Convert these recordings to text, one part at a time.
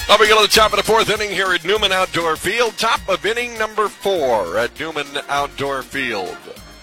Up we go to the top of the fourth inning here at Newman Outdoor Field. Top of inning number 4 at Newman Outdoor Field.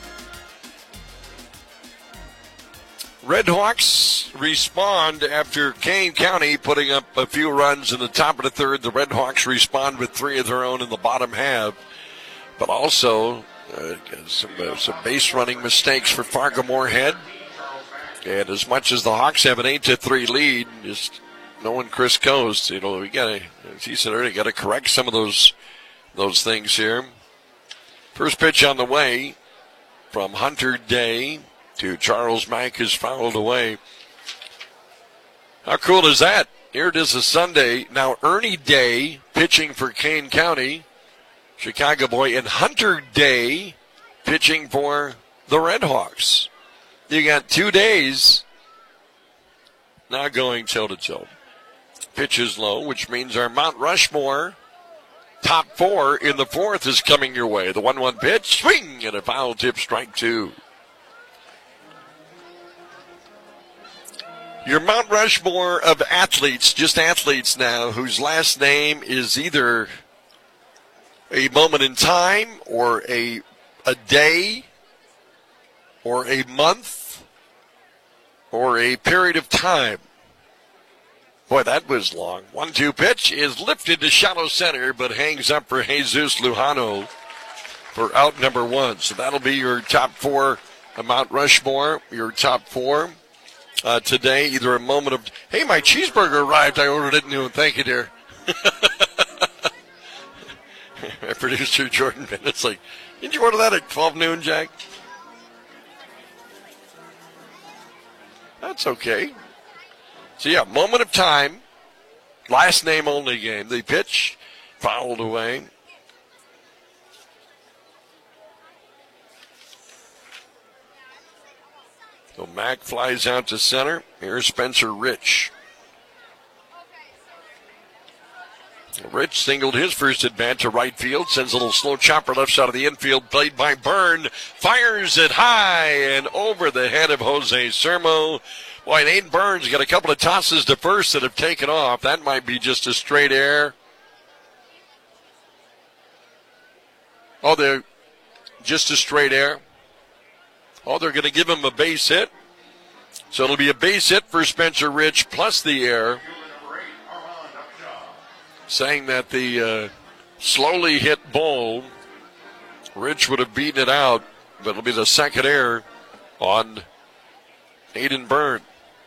Red Hawks respond after Kane County putting up a few runs in the top of the third. The Red Hawks respond with 3 of their own in the bottom half. But also some base running mistakes for Fargo Moorhead. And as much as the Hawks have an 8-3 lead, just knowing Chris Coast, we gotta, as he said earlier, got to correct some of those things here. First pitch on the way from Hunter Day to Charles Mack is fouled away. How cool is that? Here it is a Sunday. Now Ernie Day pitching for Kane County, Chicago boy, and Hunter Day pitching for the Red Hawks. You got 2 days now going toe-to-toe. Pitch is low, which means our Mount Rushmore top 4 in the fourth is coming your way. The 1-1 pitch, swing, and a foul tip, strike 2. Your Mount Rushmore of athletes, just athletes now, whose last name is either a moment in time or a day or a month or a period of time. Boy, that was long. 1-2 pitch is lifted to shallow center, but hangs up for Jesus Lujano for out number 1. So that'll be your top 4 Mount Rushmore, your top 4 today. Either a moment of, hey, my cheeseburger arrived. I ordered it new. Thank you, dear. My producer, Jordan Bennett's like, didn't you order that at 12 noon, Jack? That's okay. So, yeah, moment of time, last name only game. The pitch fouled away. So Mack flies out to center. Here's Spencer Rich. Rich singled his first at bat to right field. Sends a little slow chopper left side of the infield. Played by Byrne. Fires it high and over the head of Jose Sermo. Boy, Aiden Burns got a couple of tosses to first that have taken off. That might be just a straight air. Oh, they're just a straight air. Oh, they're going to give him a base hit. So it'll be a base hit for Spencer Rich plus the air. Saying that the slowly hit ball, Rich would have beaten it out, but it'll be the second air on Aiden Byrne.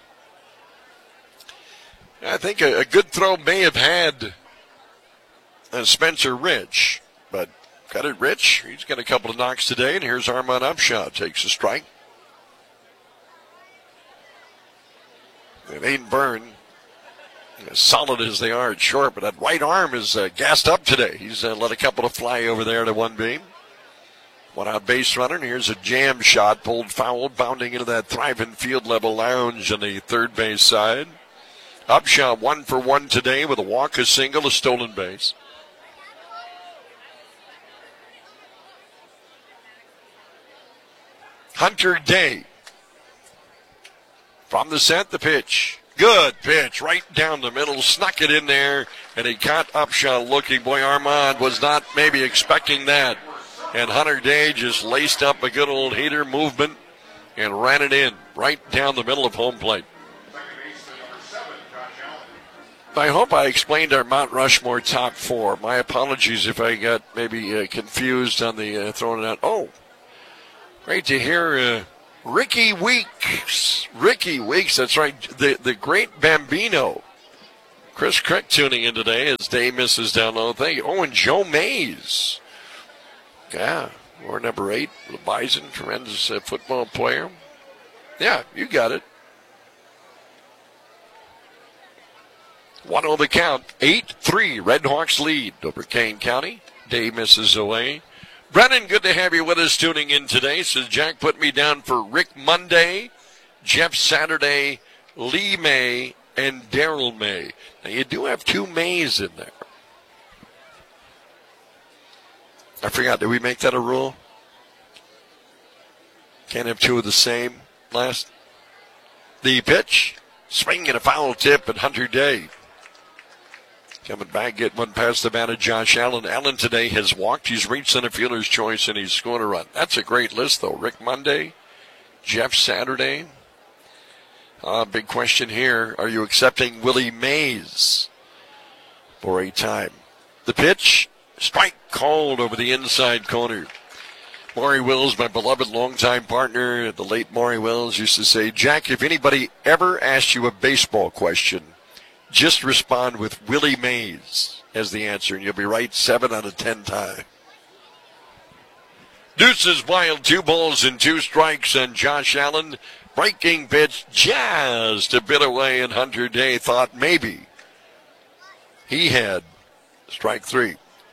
I think a good throw may have had Spencer Rich, but got it Rich. He's got a couple of knocks today, and here's Armand Upshaw. Takes a strike. And Aiden Byrne, as solid as they are at short, but that right arm is gassed up today. He's let a couple of fly over there to one beam. One out base runner, and here's a jam shot pulled foul, bounding into that thriving field level lounge on the third base side. Upshaw 1 for 1 today with a walk, a single, a stolen base. Hunter Day. From the set, the pitch. Good pitch, right down the middle, snuck it in there, and he caught Upshaw looking. Boy, Armand was not maybe expecting that. And Hunter Day just laced up a good old heater movement and ran it in right down the middle of home plate. I hope I explained our Mount Rushmore top 4. My apologies if I got maybe confused on the throwing it out. Oh, great to hear Ricky Weeks. Ricky Weeks, that's right. The great Bambino. Chris Crick tuning in today as Day misses down low. Thank you. Oh, and Joe Mays. Yeah, or number 8, the Bison, tremendous football player. Yeah, you got it. 1-0 the count. 8-3, Red Hawks lead over Kane County. Day misses away. Brennan, good to have you with us tuning in today. Says Jack put me down for Rick Monday, Jeff Saturday, Lee May, and Daryl May. Now you do have 2 Mays in there. I forgot, did we make that a rule? Can't have 2 of the same last. The pitch, swing and a foul tip, and Hunter Day Coming back, get one past the bat of Josh Allen. Allen today has walked. He's reached center fielder's choice, and he's scored a run. That's a great list, though. Rick Monday, Jeff Saturday. Big question here. Are you accepting Willie Mays for a time? The pitch, strike called over the inside corner. Maury Wills, my beloved longtime partner, the late Maury Wills, used to say, Jack, if anybody ever asked you a baseball question, just respond with Willie Mays as the answer, and you'll be right 7 out of 10 times. Deuces wild, 2 balls and 2 strikes, and Josh Allen, breaking pitch just a bit away, and Hunter Day thought maybe he had strike 3.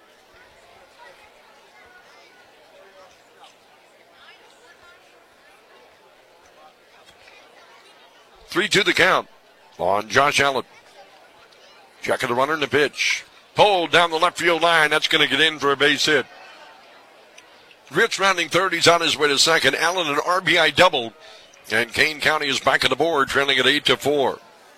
Three-two the count on Josh Allen. Checking the runner in the pitch. Pulled down the left field line. That's going to get in for a base hit. Rich rounding third. He's on his way to second. Allen an RBI double. And Kane County is back on the board, trailing at 8-4.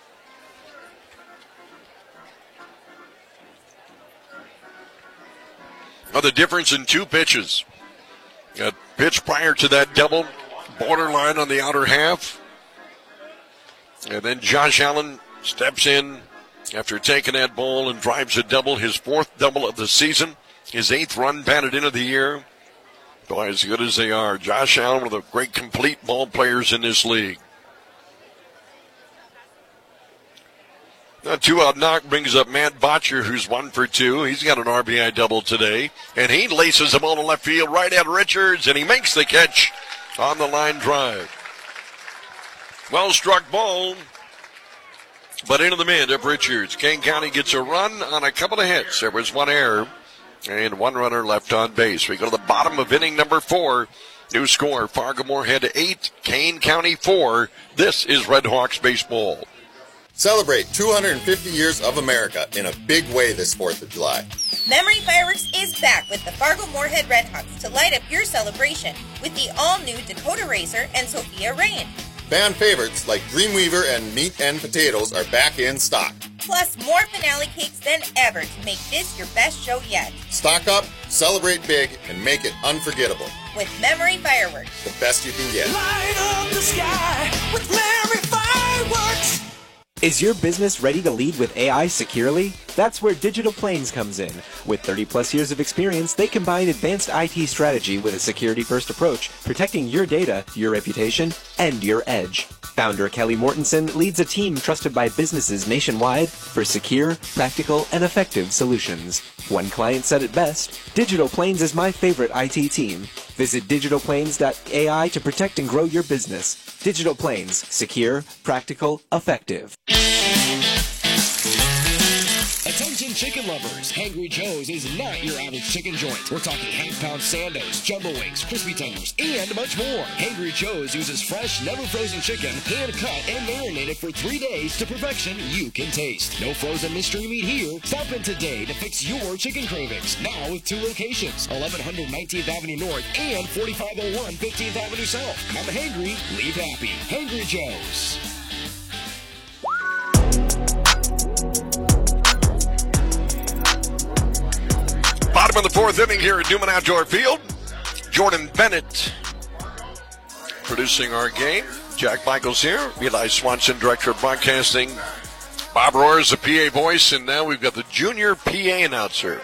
Now the difference in 2 pitches. A pitch prior to that double. Borderline on the outer half. And then Josh Allen steps in after taking that ball and drives a double, his 4th double of the season, his 8th run batted into the year. Boy, as good as they are. Josh Allen, one of the great complete ball players in this league. A 2-out knock brings up Matt Botcher, who's 1 for 2. He's got an RBI double today. And he laces the ball to left field right at Richards, and he makes the catch on the line drive. Well struck ball, but into the mid of Richards. Kane County gets a run on a couple of hits. There was 1 error and 1 runner left on base. We go to the bottom of inning number 4. New score, Fargo-Moorhead 8, Kane County 4. This is Red Hawks baseball. Celebrate 250 years of America in a big way this 4th of July. Memory Fireworks is back with the Fargo-Moorhead Redhawks to light up your celebration with the all-new Dakota Racer and Sophia Rain. Fan favorites like Dreamweaver and Meat and Potatoes are back in stock. Plus more finale cakes than ever to make this your best show yet. Stock up, celebrate big, and make it unforgettable. With Memory Fireworks. The best you can get. Light up the sky with Memory Fireworks. Is your business ready to lead with AI securely? That's where Digital Plains comes in. With 30-plus years of experience, they combine advanced IT strategy with a security-first approach, protecting your data, your reputation, and your edge. Founder Kelly Mortensen leads a team trusted by businesses nationwide for secure, practical, and effective solutions. One client said it best, Digital Plains is my favorite IT team. Visit digitalplains.ai to protect and grow your business. Digital Plains, secure, practical, effective. Attention chicken lovers, Hangry Joe's is not your average chicken joint. We're talking half-pound sandos, jumbo wings, crispy tenders, and much more. Hangry Joe's uses fresh, never frozen chicken, hand-cut and marinated for 3 days to perfection you can taste. No frozen mystery meat here. Stop in today to fix your chicken cravings. Now with 2 locations, 1100 19th Avenue North and 4501 15th Avenue South. Come hangry, leave happy. Hangry Joe's. Bottom of the 4th inning here at Newman Outdoor Field. Jordan Bennett producing our game. Jack Michaels here. Eli Swanson, Director of Broadcasting. Bob Roars, the PA voice. And now we've got the junior PA announcer.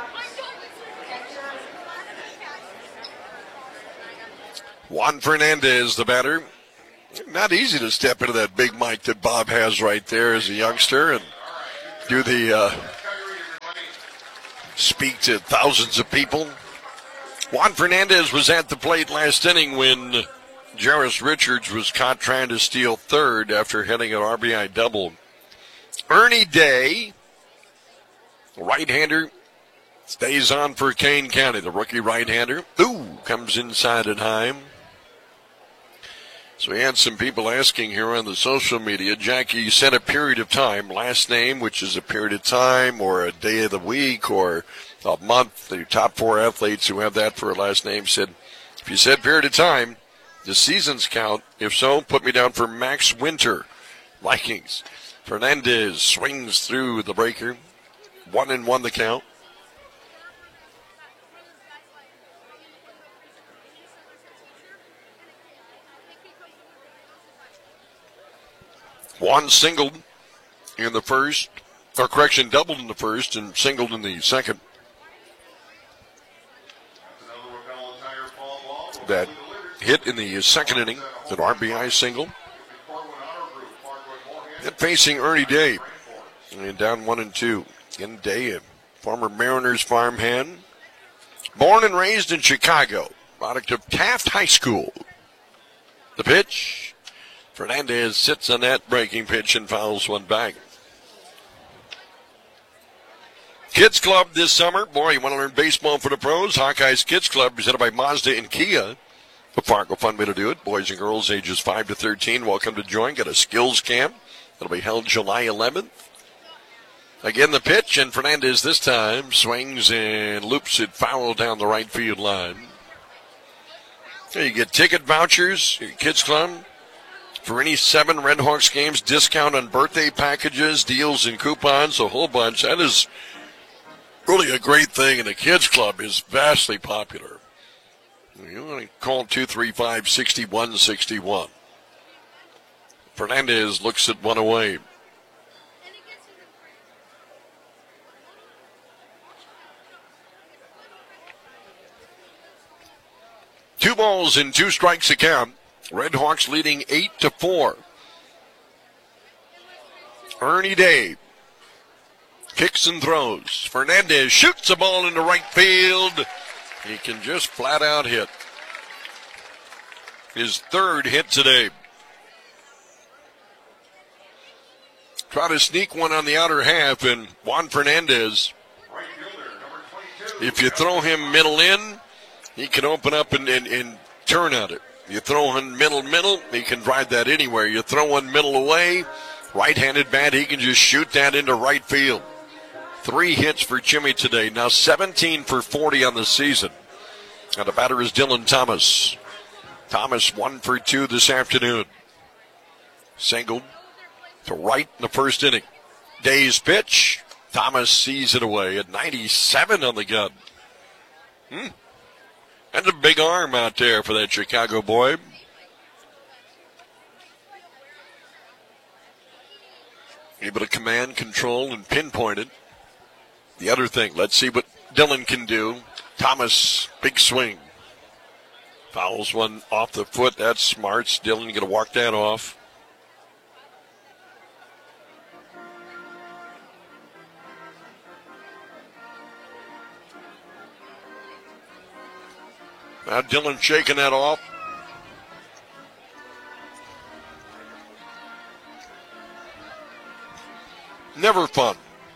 Juan Fernandez, the batter. Not easy to step into that big mic that Bob has right there as a youngster and do the speak to thousands of people. Juan Fernandez was at the plate last inning when Jarris Richards was caught trying to steal third after hitting an RBI double. Ernie Day, right-hander, stays on for Kane County. The rookie right-hander, comes inside at high. So we had some people asking here on the social media, Jackie, you said a period of time, last name, which is a period of time or a day of the week or a month. The top 4 athletes who have that for a last name said, if you said period of time, the seasons count. If so, put me down for Max Winter. Vikings. Fernandez swings through the breaker. 1-1 the count. Juan singled in the first, or correction, doubled in the first and singled in the second. That hit in the second inning, an RBI single. And facing Ernie Day, and down 1-2. In Day, a former Mariners farmhand, born and raised in Chicago, product of Taft High School. The pitch. Fernandez sits on that breaking pitch and fouls one back. Kids Club this summer. Boy, you want to learn baseball for the pros? Hawkeyes Kids Club, presented by Mazda and Kia. A Fargo fun way to do it. Boys and girls ages 5 to 13. Welcome to join. Got a skills camp. It'll be held July 11th. Again, the pitch, and Fernandez this time swings and loops it foul down the right field line. So you get ticket vouchers, Kids Club. For any 7 Redhawks games, discount on birthday packages, deals and coupons, a whole bunch. That is really a great thing, and the Kids Club is vastly popular. You want to call 235-6161. Fernandez looks at one away. Two balls and 2 strikes a count. Redhawks leading 8-4. Ernie Day kicks and throws. Fernandez shoots a ball into right field. He can just flat out hit. His 3rd hit today. Try to sneak one on the outer half, and Juan Fernandez, if you throw him middle in, he can open up and turn on it. You throw him middle, he can drive that anywhere. You throw one middle away, right-handed bat, he can just shoot that into right field. 3 hits for Jimmy today. Now 17 for 40 on the season. And the batter is Dylan Thomas. Thomas 1 for 2 this afternoon. Singled to right in the first inning. Day's pitch. Thomas sees it away at 97 on the gun. That's a big arm out there for that Chicago boy. Able to command, control, and pinpoint it. The other thing, let's see what Dylan can do. Thomas, big swing. Fouls one off the foot. That's smart. Dylan going to walk that off. Now Dylan shaking that off. Never fun.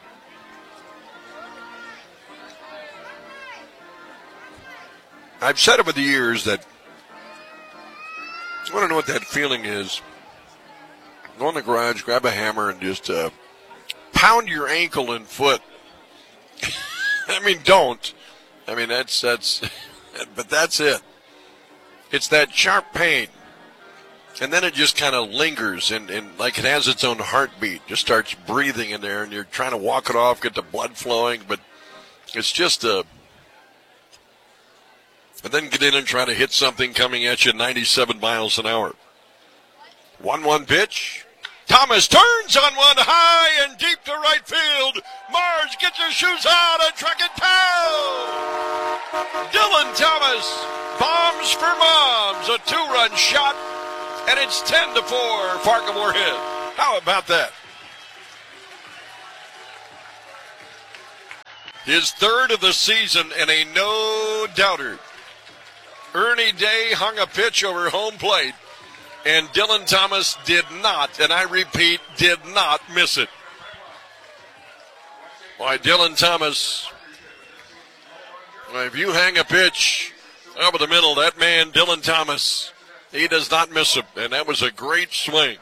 I've said over the years that I want to know what that feeling is. Go in the garage, grab a hammer, and just pound your ankle and foot. I mean, don't. I mean, that's, but that's it. It's that sharp pain. And then it just kind of lingers and like it has its own heartbeat. Just starts breathing in there, and you're trying to walk it off, get the blood flowing, but it's just a... And then get in and try to hit something coming at you 97 miles an hour. 1-1 pitch. Thomas turns on one high and deep to right field. Mars gets his shoes out and track it down. Dylan Thomas bombs for moms. A 2-run shot, and it's 10-4 Fargo Moorhead. How about that? His 3rd of the season and a no-doubter. Ernie Day hung a pitch over home plate, and Dylan Thomas did not, and I repeat, did not miss it. Why, Dylan Thomas, if you hang a pitch over the middle, that man, Dylan Thomas, he does not miss him, and that was a great swing.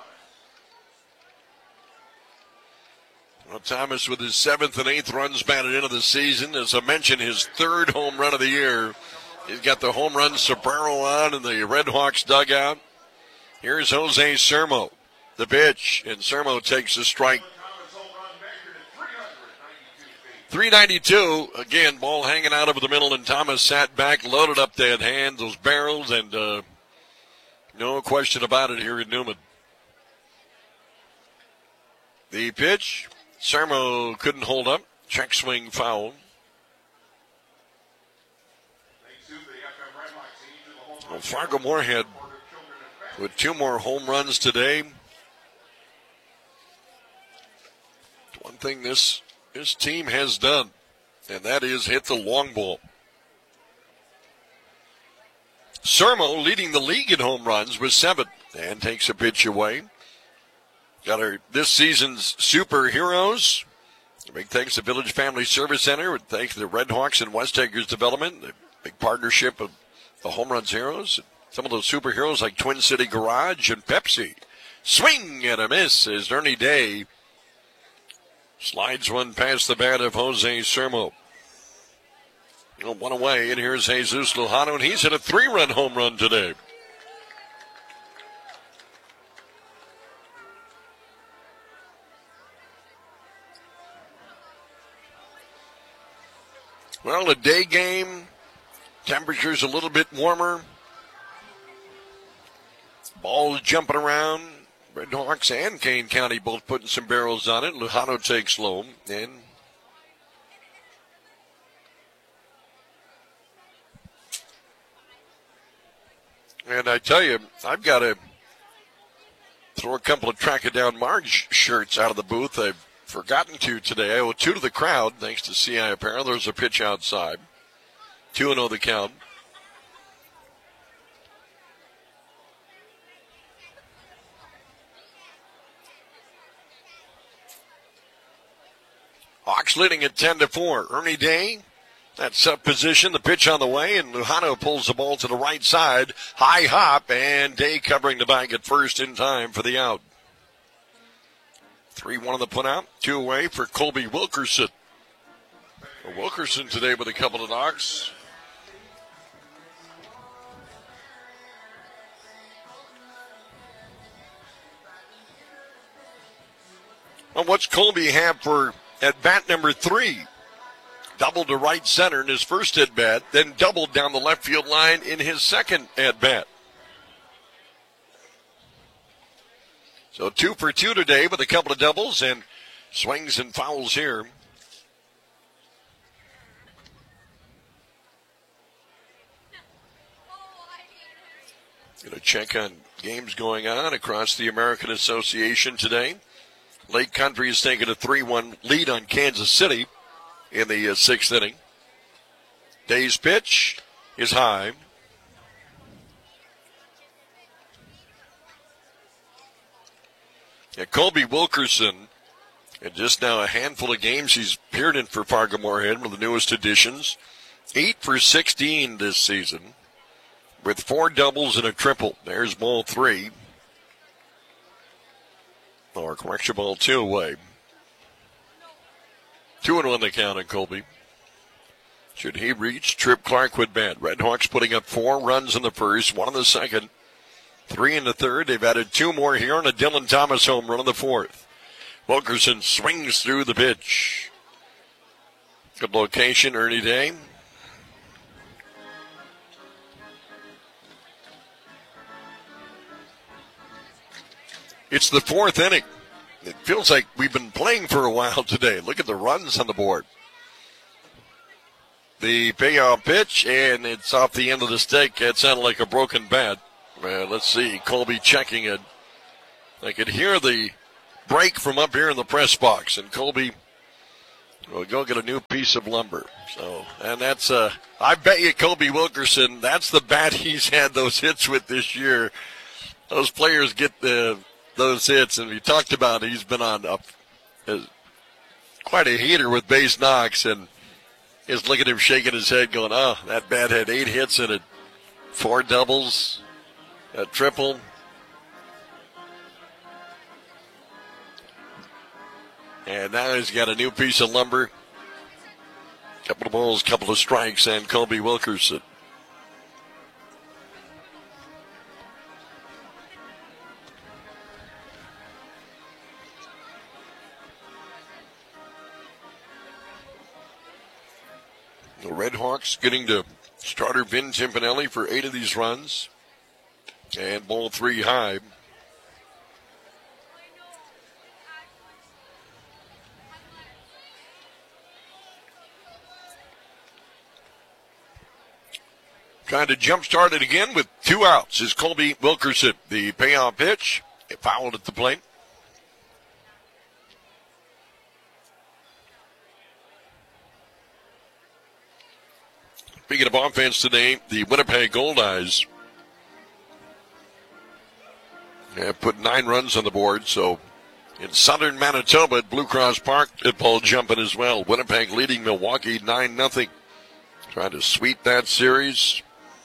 Well, Thomas with his 7th and 8th runs batted into the season. As I mentioned, his 3rd home run of the year. He's got the home run sombrero on in the Red Hawks dugout. Here's Jose Sermo, the pitch, and Sermo takes a strike. .392. Again, ball hanging out over the middle, and Thomas sat back, loaded up that hand, those barrels, and no question about it here in Newman. The pitch, Sermo couldn't hold up. Check swing foul. Well, Fargo Moorhead with 2 more home runs today. One thing this team has done, and that is hit the long ball. Sermo leading the league in home runs with 7 and takes a pitch away. Got our this season's superheroes. Big thanks to Village Family Service Center. Thanks to the Red Hawks and West Acres Development. The big partnership of the Home Runs Heroes. Some of those superheroes like Twin City Garage and Pepsi. Swing and a miss as Ernie Day slides one past the bat of Jose Sermo. One away, and here's Jesus Lujano, and he's hit a 3-run home run today. Well, a day game, temperature's a little bit warmer. Ball's jumping around. Red Hawks and Kane County both putting some barrels on it. Lujano takes low, and I tell you, I've got to throw a couple of Track It Down Marge shirts out of the booth. I've forgotten to today. I owe 2 to the crowd, thanks to CI Apparel. There's a pitch outside. 2-0 the count. Hawks leading at 10-4. Ernie Day, that's up position. The pitch on the way, and Lujano pulls the ball to the right side. High hop, and Day covering the bag at first in time for the out. 3-1 on the put out. 2 away for Colby Wilkerson. Wilkerson today with a couple of knocks. Well, what's Colby have for at bat number 3? Doubled to right center in his first at bat, then doubled down the left field line in his second at bat. So 2 for 2 today with a couple of doubles and swings and fouls here. Going to check on games going on across the American Association today. Lake Country has taken a 3-1 lead on Kansas City in the 6th inning. Day's pitch is high. Colby Wilkerson, and just now a handful of games he's appeared in for Fargo Moorhead, one of the newest additions. 8 for 16 this season with 4 doubles and a triple. There's ball 3. Or correction, ball 2 away. 2-1 the count on Colby. Should he reach, Trip Clark would bat. Red Hawks putting up 4 runs in the first, 1 in the second, 3 in the third. They've added 2 more here and a Dylan Thomas home run in the 4th. Wilkerson swings through the pitch. Good location, Ernie Day. It's the 4th inning. It feels like we've been playing for a while today. Look at the runs on the board. The payoff pitch, and it's off the end of the stick. It sounded like a broken bat. Let's see, Colby checking it. I could hear the break from up here in the press box, and Colby will go get a new piece of lumber. So, and that's, I bet you Colby Wilkerson, that's the bat he's had those hits with this year. Those players get those hits, and we talked about it. He's been on quite a heater with base knocks, and just look at him shaking his head going, oh, that bat had 8 hits in it, 4 doubles, a triple. And now he's got a new piece of lumber. Couple of balls, couple of strikes, and Colby Wilkerson. The Red Hawks getting to starter Vin Timpanelli for 8 of these runs. And ball 3 high. Trying to jumpstart it again with 2 outs is Colby Wilkerson. The payoff pitch, it fouled at the plate. Speaking of offense today, the Winnipeg Goldeyes have put 9 runs on the board. So in southern Manitoba at Blue Cross Park, it ball jumping as well. Winnipeg leading Milwaukee 9-0. Trying to sweep that series.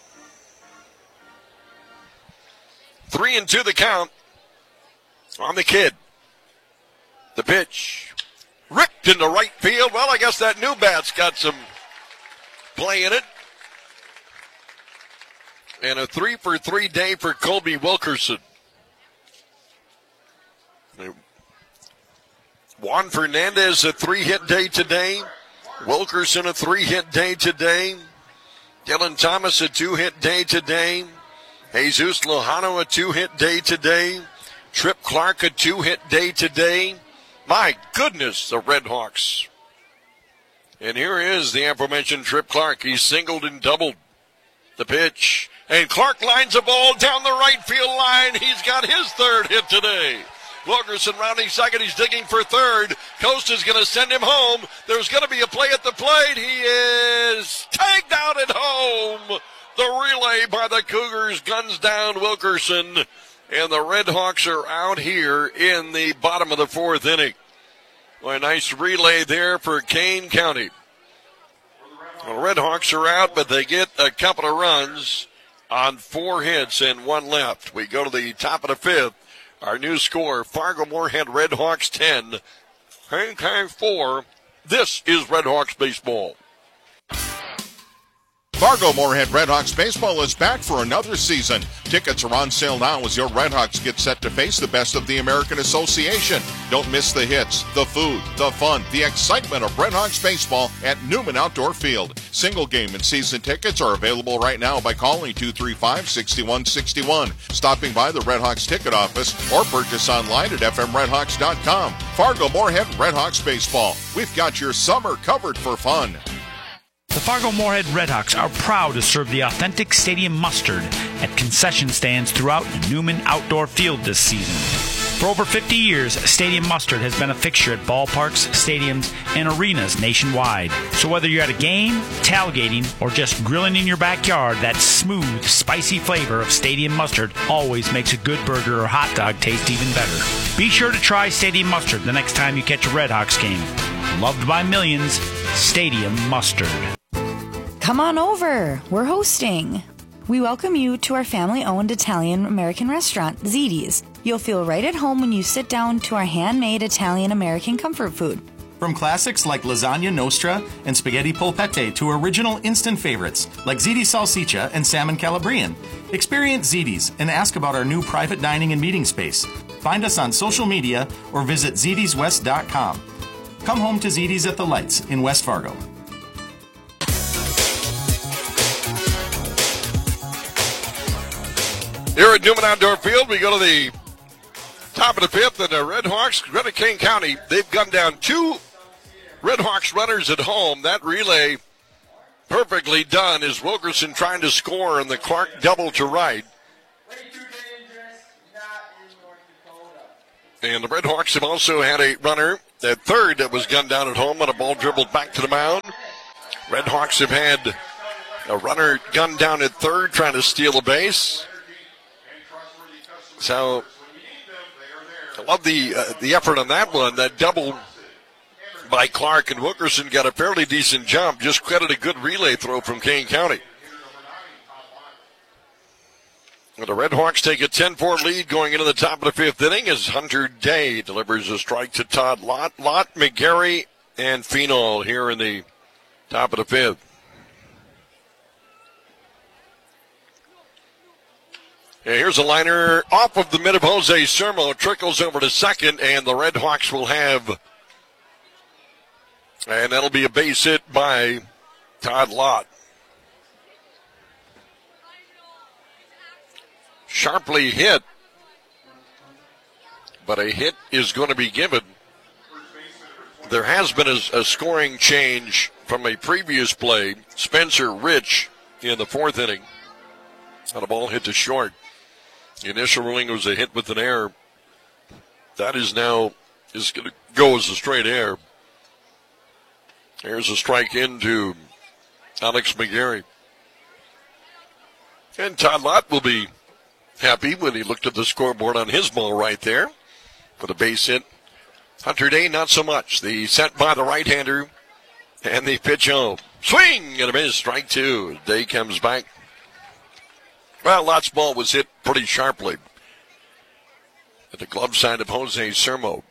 3-2 the count on the kid. The pitch ripped into right field. Well, I guess that new bat's got some play in it. And a 3-for-3 day for Colby Wilkerson. Juan Fernandez a 3-hit day today. Wilkerson a 3-hit day today. Dylan Thomas a 2-hit day today. Jesus Lojano a 2-hit day today. Trip Clark a 2-hit day today. My goodness, the Red Hawks. And here is the aforementioned Trip Clark. He singled and doubled. The pitch. And Clark lines a ball down the right field line. He's got his 3rd hit today. Wilkerson rounding second. He's digging for 3rd. Coast is going to send him home. There's going to be a play at the plate. He is tagged out at home. The relay by the Cougars guns down Wilkerson. And the Red Hawks are out here in the bottom of the 4th inning. Well, a nice relay there for Kane County. The Red Hawks are out, but they get a couple of runs on 4 hits and 1 left. We go to the top of the 5th. Our new score, Fargo-Moorhead Red Hawks 10, Kane County 4. This is Red Hawks baseball. Fargo-Moorhead Red Hawks baseball is back for another season. Tickets are on sale now as your Red Hawks get set to face the best of the American Association. Don't miss the hits, the food, the fun, the excitement of Red Hawks baseball at Newman Outdoor Field. Single game and season tickets are available right now by calling 235-6161, stopping by the Red Hawks ticket office, or purchase online at fmredhawks.com. Fargo-Moorhead Red Hawks baseball. We've got your summer covered for fun. The Fargo-Moorhead Red Hawks are proud to serve the authentic stadium mustard at concession stands throughout Newman Outdoor Field this season. For over 50 years, Stadium Mustard has been a fixture at ballparks, stadiums, and arenas nationwide. So whether you're at a game, tailgating, or just grilling in your backyard, that smooth, spicy flavor of Stadium Mustard always makes a good burger or hot dog taste even better. Be sure to try Stadium Mustard the next time you catch a Red Hawks game. Loved by millions, Stadium Mustard. Come on over. We're hosting. We welcome you to our family-owned Italian-American restaurant, Ziti's. You'll feel right at home when you sit down to our handmade Italian-American comfort food. From classics like lasagna nostra and spaghetti polpette to original instant favorites like ziti salsiccia and salmon calabrian. Experience Ziti's and ask about our new private dining and meeting space. Find us on social media or visit zitiswest.com. Come home to Ziti's at the Lights in West Fargo. Here at Newman Outdoor Field, we go to the top of the 5th, and the Red Hawks, Gretna King County, they've gunned down 2 Red Hawks runners at home. That relay perfectly done is Wilkerson trying to score, and the Clark double to right. And the Red Hawks have also had a runner at 3rd that was gunned down at home on a ball dribbled back to the mound. Red Hawks have had a runner gunned down at 3rd trying to steal a base. So I love the effort on that one. That double by Clark, and Wilkerson got a fairly decent jump. Just credit a good relay throw from Kane County. Well, the Red Hawks take a 10-4 lead going into the top of the 5th inning as Hunter Day delivers a strike to Todd Lott, McGarry, and Phenol here in the top of the 5th. Yeah, here's a liner off of the mid of Jose Sermo, trickles over to second, and the Red Hawks will have, and that'll be a base hit by Todd Lott. Sharply hit, but a hit is going to be given. There has been a scoring change from a previous play. Spencer Rich in the fourth inning on a ball hit to short. The initial ruling was a hit with an error. That is now going to go as a straight error. There's a strike into Alex McGarry. And Todd Lott will be happy when he looked at the scoreboard on his ball right there for the base hit. Hunter Day, not so much. The set by the right-hander and the pitch home. Swing and a miss, strike two. Day comes back. Well, Lott's ball was hit pretty sharply at the glove side of Jose Sermo.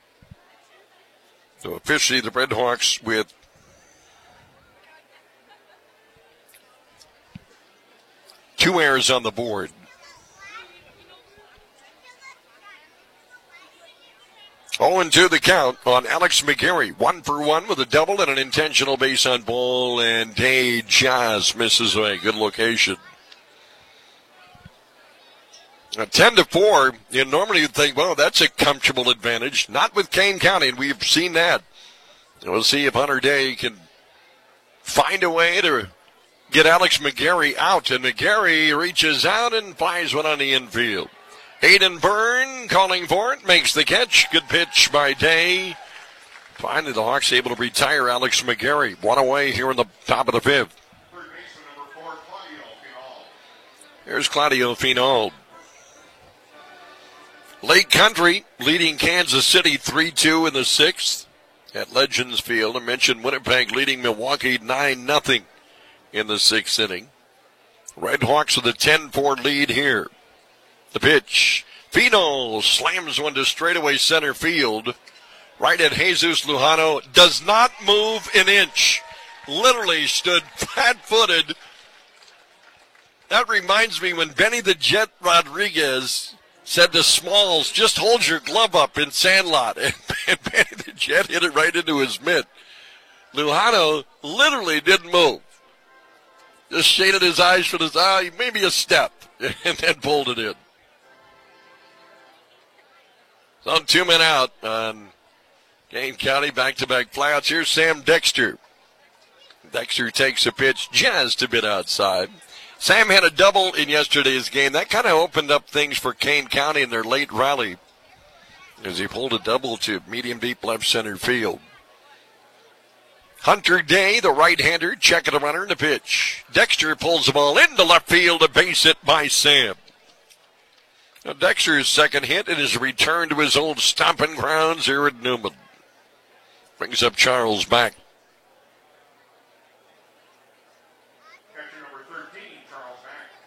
So officially the Red Hawks with two errors on the board. Oh, and 2 the count on Alex McGarry. 1 for 1 with a double and an intentional base on ball, and Day just misses away. Good location. 10-4, normally you'd think, well, that's a comfortable advantage. Not with Kane County, and we've seen that. We'll see if Hunter Day can find a way to get Alex McGarry out, and McGarry reaches out and flies one on the infield. Hayden Byrne calling for it, makes the catch. Good pitch by Day. Finally, the Hawks able to retire Alex McGarry. One away here in the top of the fifth. Third baseman number 4, Claudio Final. Here's Claudio Final. Lake Country leading Kansas City 3-2 in the sixth at Legends Field. I mentioned Winnipeg leading Milwaukee 9-0 in the sixth inning. Red Hawks with a 10-4 lead here. The pitch. Final slams one to straightaway center field. Right at Jesus Lujano. Does not move an inch. Literally stood flat-footed. That reminds me when Benny the Jet Rodriguez said to Smalls, just hold your glove up in Sandlot. And Benny the Jet hit it right into his mitt. Lujano literally didn't move. Just shaded his eyes for the maybe a step, and then pulled it in. So 2 men out on Kane County, back-to-back flyouts. Here's Sam Dexter. Dexter takes a pitch just a bit outside. Sam had a double in yesterday's game. That kind of opened up things for Kane County in their late rally as he pulled a double to medium-deep left center field. Hunter Day, the right-hander, checking the runner in the pitch. Dexter pulls the ball into left field, a base hit by Sam. Now Dexter's second hit and his return to his old stomping grounds here at Newman. Brings up Charles back. Catcher number 13, Charles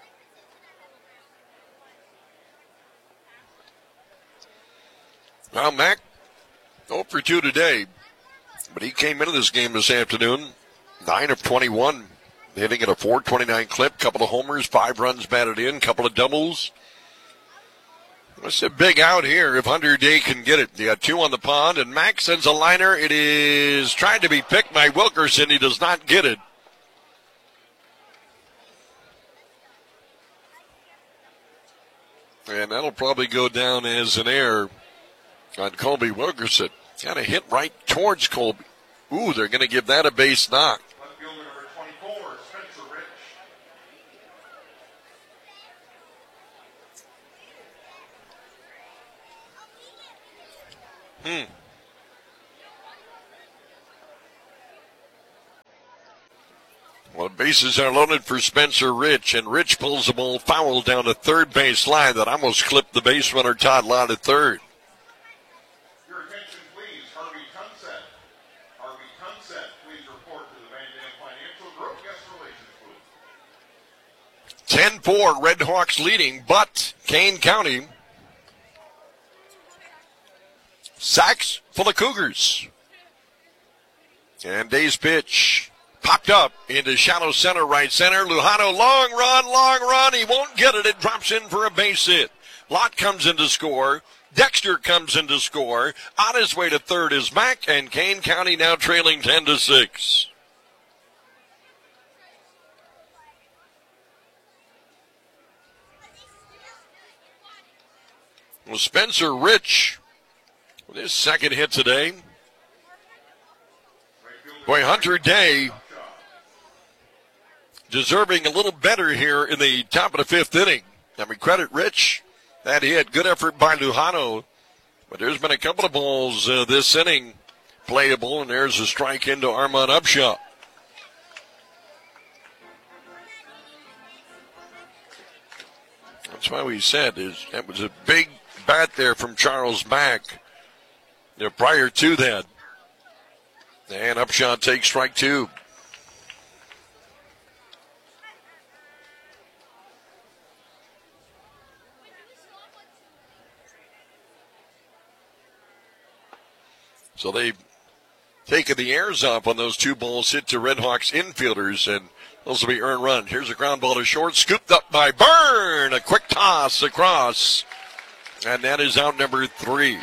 Mack. Well, Mack, 0 for 2 today. But he came into this game this afternoon, 9 of 21, hitting at a .429 clip, couple of homers, 5 runs batted in, couple of doubles. It's a big out here if Hunter Day can get it. They got 2 on the pond, and Mack sends a liner. It is trying to be picked by Wilkerson. He does not get it. And that'll probably go down as an error on Colby Wilkerson. Kind of hit right towards Colby. Ooh, they're going to give that a base knock. Left fielder number 24, Spencer Rich. Well, bases are loaded for Spencer Rich, and Rich pulls the ball foul down the third base line that almost clipped the base runner Todd Lott at third. Your attention, please. Harvey Tunset. Harvey Tunset, please report to the Van Dam Financial Group Guest Relations booth. 10-4, Red Hawks leading, but Kane County sacks for the Cougars. And Day's pitch popped up into shallow center, right center. Lujano, long run. He won't get it. It drops in for a base hit. Lott comes in to score. Dexter comes in to score. On his way to third is Mack, and Kane County now trailing 10-6. Well, Spencer Rich with his second hit today. Boy, Hunter Day deserving a little better here in the top of the fifth inning. I mean, credit Rich. That hit. Good effort by Lujano. But there's been a couple of balls this inning playable, and there's a strike into Armand Upshaw. That's why we said that was a big bat there from Charles Mack. Prior to that. And Upshaw takes strike two. So they've taken the airs off on those two balls hit to Redhawks infielders, and those will be earned run. Here's a ground ball to short, scooped up by Byrne. A quick toss across, and that is out number 3.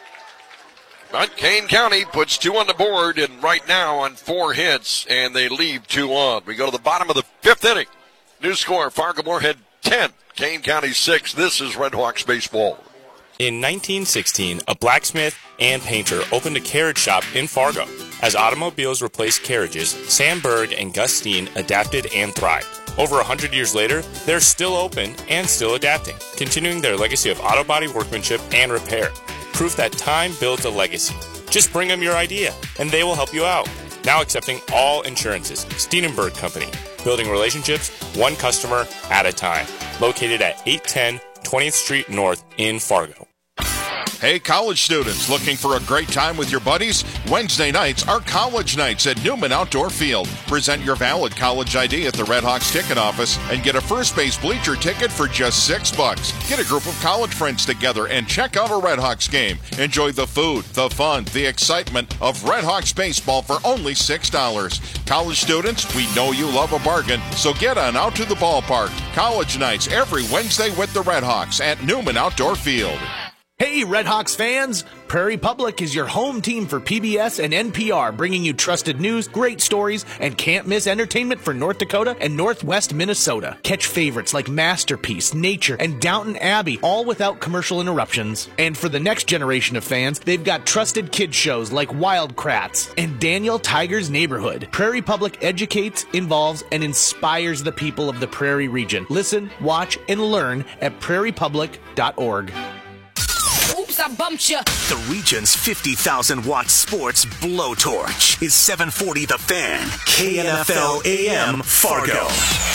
But Kane County puts 2 on the board, and right now on 4 hits, and they leave 2 on. We go to the bottom of the 5th inning. New score, Fargo-Moorhead 10, Kane County 6. This is Redhawks baseball. In 1916, a blacksmith and painter opened a carriage shop in Fargo. As automobiles replaced carriages, Sam Berg and Gus Steen adapted and thrived. Over 100 years later, they're still open and still adapting, continuing their legacy of auto body workmanship and repair. Proof that time builds a legacy. Just bring them your idea, and they will help you out. Now accepting all insurances. Steenenberg Company, building relationships one customer at a time. Located at 810 20th Street North in Fargo. Hey, college students looking for a great time with your buddies? Wednesday nights are college nights at Newman Outdoor Field. Present your valid college ID at the Redhawks ticket office and get a first base bleacher ticket for just $6. Get a group of college friends together and check out a Redhawks game. Enjoy the food, the fun, the excitement of Redhawks baseball for only $6. College students, we know you love a bargain, so get on out to the ballpark. College nights every Wednesday with the Redhawks at Newman Outdoor Field. Hey, Redhawks fans! Prairie Public is your home team for PBS and NPR, bringing you trusted news, great stories, and can't-miss entertainment for North Dakota and Northwest Minnesota. Catch favorites like Masterpiece, Nature, and Downton Abbey, all without commercial interruptions. And for the next generation of fans, they've got trusted kids shows like Wild Kratts and Daniel Tiger's Neighborhood. Prairie Public educates, involves, and inspires the people of the Prairie region. Listen, watch, and learn at prairiepublic.org. Oops, I bumped you. The region's 50,000-watt sports blowtorch is 740 The Fan, KNFL AM, Fargo.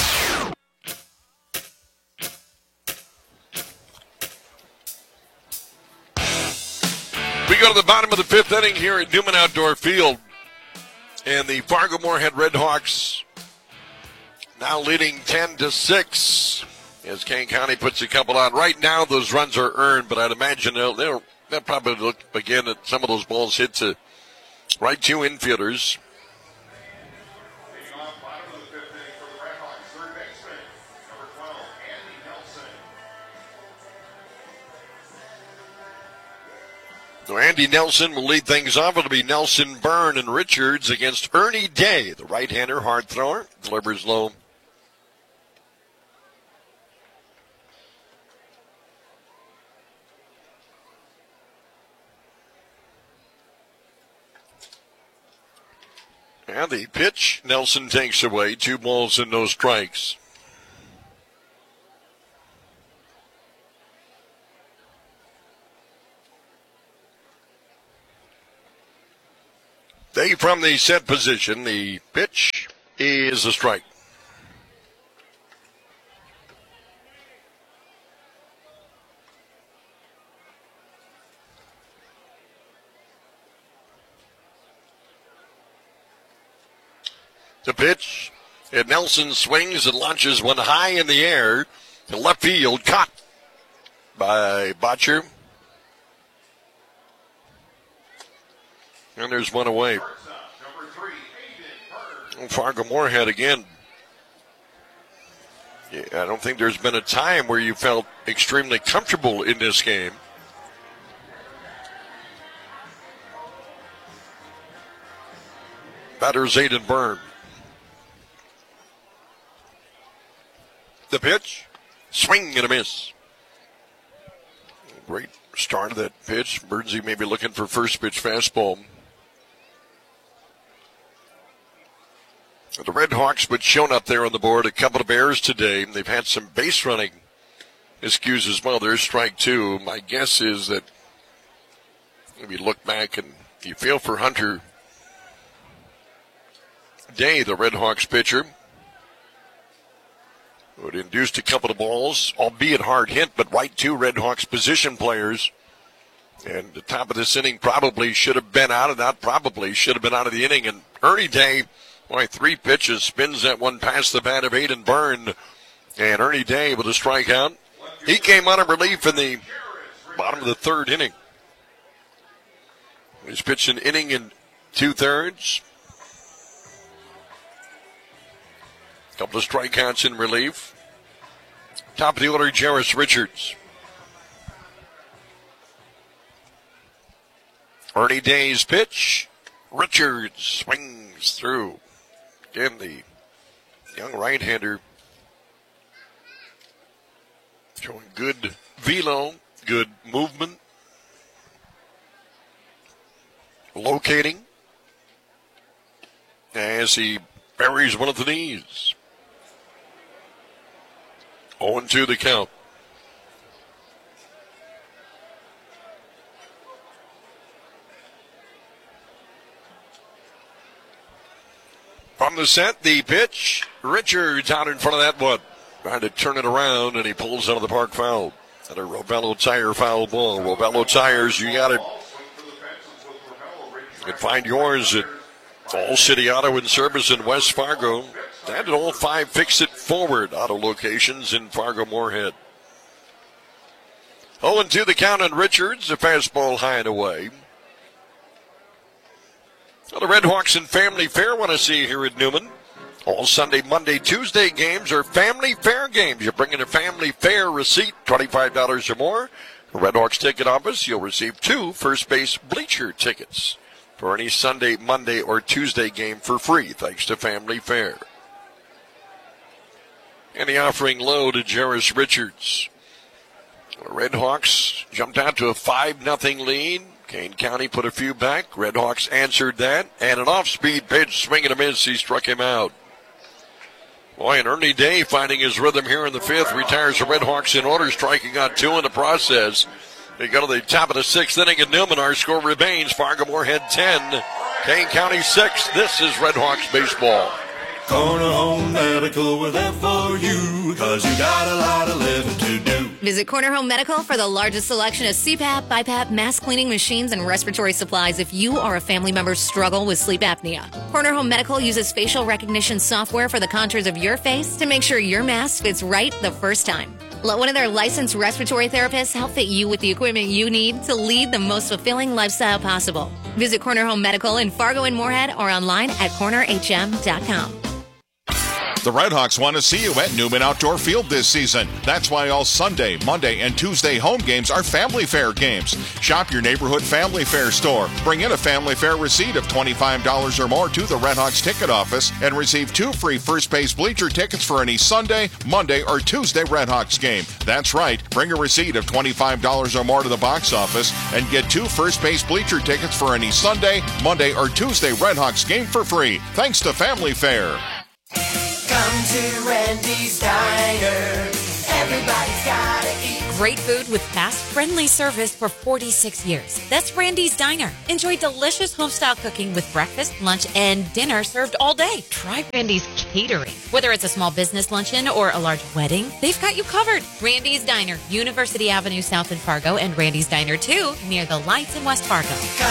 We go to the bottom of the 5th inning here at Newman Outdoor Field. And the Fargo-Moorhead Redhawks now leading 10-6. As Kane County puts a couple on. Right now, those runs are earned, but I'd imagine they'll probably look again at some of those balls hit to right to infielders. So Andy Nelson will lead things off. It'll be Nelson, Byrne, and Richards against Ernie Day, the right-hander hard thrower. Delivers low. And the pitch, Nelson takes away. 2 balls and no strikes. They from the set position. The pitch is a strike. The pitch, and Nelson swings and launches one high in the air to left field, caught by Botcher. And there's one away. Fargo-Moorhead again. Yeah, I don't think there's been a time where you felt extremely comfortable in this game. Batters Aiden Byrne. The pitch, swing and a miss. Great Start of that pitch. Bernsey maybe looking for first pitch fastball. The Red Hawks been shown up there on the board. A couple of errors today. They've had some base running miscues as well. There's strike two. My guess is that if you look back and you feel for Hunter Day, the Red Hawks pitcher, who had induced a couple of balls, albeit hard hit, but right to Red Hawks position players. And the top of this inning probably should have been out, and not probably should have been out of the inning. And Ernie Day, boy, 3 pitches, spins that one past the bat of Aiden Byrne. And Ernie Day with a strikeout. He came out of relief in the bottom of the 3rd inning. He's pitched an inning in 2/3. Couple of strikeouts in relief. Top of the order, Jairus Richards. Ernie Day's pitch. Richards swings through. Again, the young right-hander showing good velo, good movement. Locating as he buries one of the knees. 0-2 the count. From the set, the pitch. Richards out in front of that one. Trying to turn it around, and he pulls out of the park foul. At a Robello Tire foul ball. Robello Tires, you got it. You can find yours at All City Auto and Service in West Fargo. And at all 5 Fix It Forward auto locations in Fargo-Moorhead. 0-2 the count on Richards. A fastball high and away. Well, the Red Hawks and Family Fair want to see you here at Newman. All Sunday, Monday, Tuesday games are Family Fair games. You bring in a Family Fair receipt, $25 or more. The Red Hawks ticket office, you'll receive 2 first base bleacher tickets for any Sunday, Monday, or Tuesday game for free, thanks to Family Fair. And the offering low to Jairus Richards. The Red Hawks jumped out to a 5-0 lead. Kane County put a few back. Red Hawks answered that. And an off-speed pitch, swing and a miss. He struck him out. Boy, and Ernie Day finding his rhythm here in the 5th. Retires the Red Hawks in order, striking out 2 in the process. They go to the top of the 6th inning at Newman. Our score remains Fargo-Moorhead 10, Kane County 6. This is Red Hawks baseball. Corner Home Medical, we're there for you, cause you got a lot of living to do. Visit Corner Home Medical for the largest selection of CPAP, BiPAP, mask cleaning machines, and respiratory supplies if you or a family member struggle with sleep apnea. Corner Home Medical uses facial recognition software for the contours of your face to make sure your mask fits right the first time. Let one of their licensed respiratory therapists help fit you with the equipment you need to lead the most fulfilling lifestyle possible. Visit Corner Home Medical in Fargo and Moorhead or online at cornerhm.com. The Red Hawks want to see you at Newman Outdoor Field this season. That's why all Sunday, Monday, and Tuesday home games are Family Fair games. Shop your neighborhood Family Fair store. Bring in a Family Fair receipt of $25 or more to the Red Hawks ticket office and receive 2 free first base bleacher tickets for any Sunday, Monday, or Tuesday Red Hawks game. That's right. Bring a receipt of $25 or more to the box office and get 2 first base bleacher tickets for any Sunday, Monday, or Tuesday Red Hawks game for free. Thanks to Family Fair. Come to Randy's Diner. Everybody's gotta eat. Great food with fast, friendly service for 46 years. That's Randy's Diner. Enjoy delicious home-style cooking with breakfast, lunch, and dinner served all day. Try Randy's Catering. Whether it's a small business luncheon or a large wedding, they've got you covered. Randy's Diner, University Avenue South in Fargo, and Randy's Diner 2 near the lights in West Fargo.